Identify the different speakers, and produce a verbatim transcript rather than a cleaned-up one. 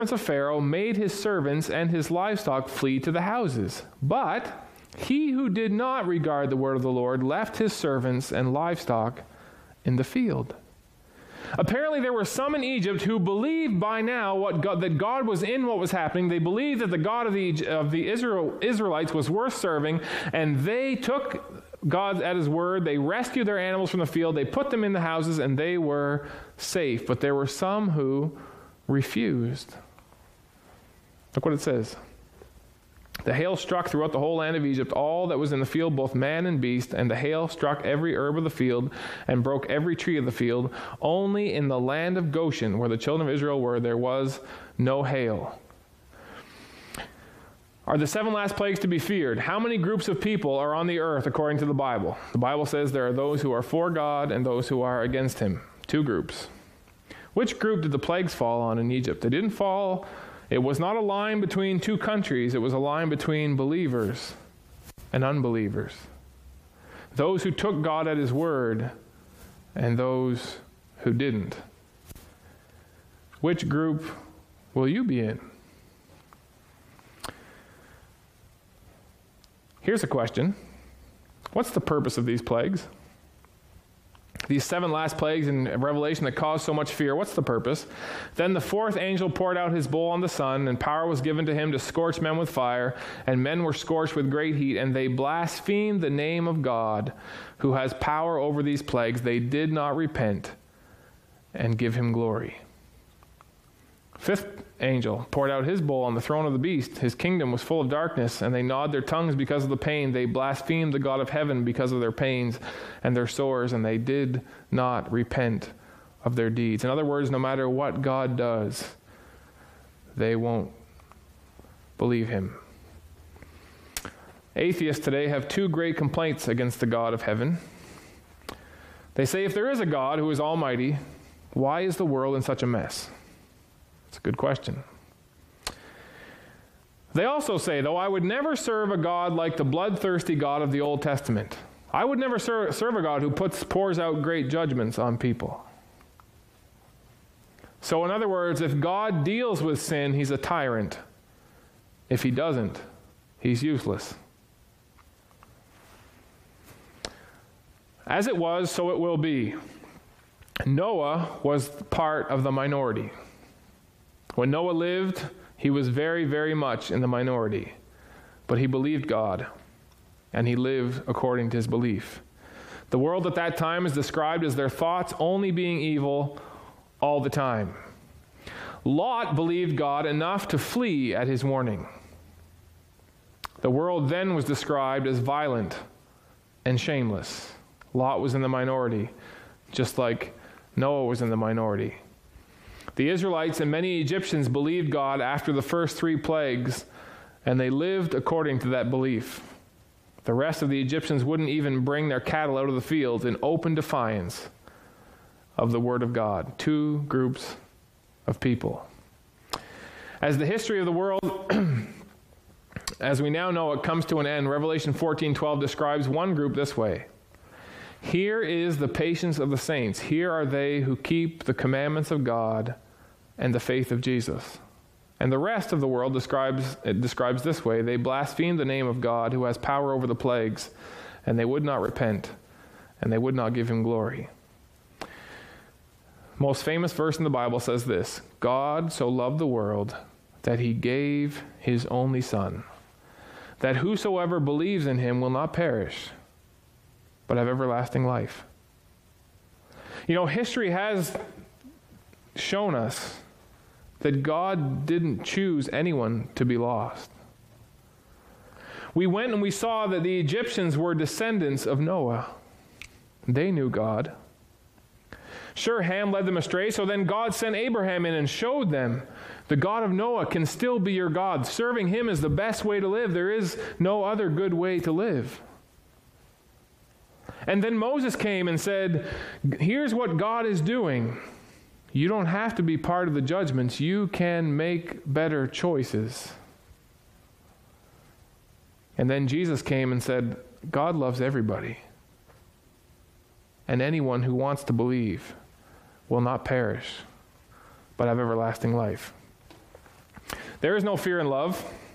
Speaker 1: of Pharaoh made his servants and his livestock flee to the houses. But he who did not regard the word of the Lord left his servants and livestock in the field. Apparently there were some in Egypt who believed by now what God, that God was in what was happening. They believed that the God of the, of the Israel, Israelites was worth serving, and they took God at his word. They rescued their animals from the field. They put them in the houses, and they were safe. But there were some who refused. Look what it says. The hail struck throughout the whole land of Egypt all that was in the field, both man and beast, and the hail struck every herb of the field and broke every tree of the field. Only in the land of Goshen, where the children of Israel were, there was no hail. Are the seven last plagues to be feared? How many groups of people are on the earth according to the Bible? The Bible says there are those who are for God and those who are against him. Two groups. Which group did the plagues fall on in Egypt? They didn't fall... It was not a line between two countries. It was a line between believers and unbelievers. Those who took God at his word and those who didn't. Which group will you be in? Here's a question. What's the purpose of these plagues? These seven last plagues in Revelation that caused so much fear, what's the purpose? Then the fourth angel poured out his bowl on the sun, and power was given to him to scorch men with fire, and men were scorched with great heat, and they blasphemed the name of God, who has power over these plagues. They did not repent and give him glory. Fifth angel poured out his bowl on the throne of the beast. His kingdom was full of darkness, and they gnawed their tongues because of the pain. They blasphemed the God of heaven because of their pains and their sores, and they did not repent of their deeds. In other words, no matter what God does, they won't believe him. Atheists today have two great complaints against the God of heaven. They say, if there is a God who is almighty, why is the world in such a mess? It's a good question. They also say, though, I would never serve a God like the bloodthirsty God of the Old Testament. I would never ser- serve a God who puts pours out great judgments on people. So in other words, if God deals with sin, he's a tyrant. If he doesn't, he's useless. As it was, so it will be. Noah was part of the minority. When Noah lived, he was very, very much in the minority. But he believed God, and he lived according to his belief. The world at that time is described as their thoughts only being evil all the time. Lot believed God enough to flee at his warning. The world then was described as violent and shameless. Lot was in the minority, just like Noah was in the minority. The Israelites and many Egyptians believed God after the first three plagues, and they lived according to that belief. The rest of the Egyptians wouldn't even bring their cattle out of the fields in open defiance of the word of God. Two groups of people. As the history of the world, as we now know it, comes to an end, Revelation fourteen twelve describes one group this way. Here is the patience of the saints. Here are they who keep the commandments of God and the faith of Jesus. And the rest of the world describes it describes this way. They blasphemed the name of God who has power over the plagues, and they would not repent, and they would not give him glory. Most famous verse in the Bible says this: God so loved the world that he gave his only Son, that whosoever believes in him will not perish, but have everlasting life. You know, history has shown us that God didn't choose anyone to be lost. We went and we saw that the Egyptians were descendants of Noah. They knew God. Sure, Ham led them astray, so then God sent Abraham in and showed them the God of Noah can still be your God. Serving him is the best way to live. There is no other good way to live. And then Moses came and said, here's what God is doing. You don't have to be part of the judgments. You can make better choices. And then Jesus came and said, God loves everybody. And anyone who wants to believe will not perish, but have everlasting life. There is no fear in love.